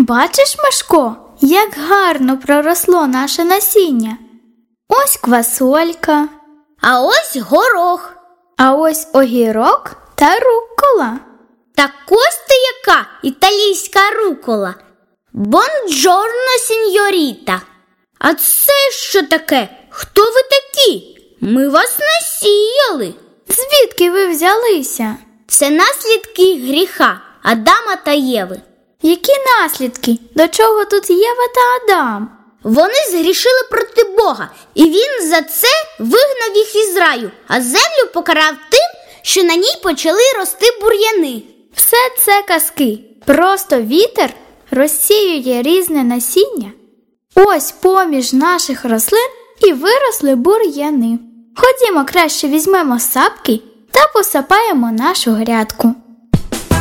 Бачиш, Машко, як гарно проросло наше насіння? Ось квасолька, а ось горох, а ось огірок та руккола. Так ось ти яка італійська рукола. Бонджорно, сіньоріта. А це що таке? Хто ви такі? Ми вас не сіяли. Звідки ви взялися? Це наслідки гріха Адама та Єви. Які наслідки? До чого тут Єва та Адам? Вони згрішили проти Бога, і він за це вигнав їх із раю, а землю покарав тим, що на ній почали рости бур'яни. Все це казки. Просто вітер розсіює різне насіння. Ось поміж наших рослин і виросли бур'яни. Ходімо, краще візьмемо сапки та посапаємо нашу грядку.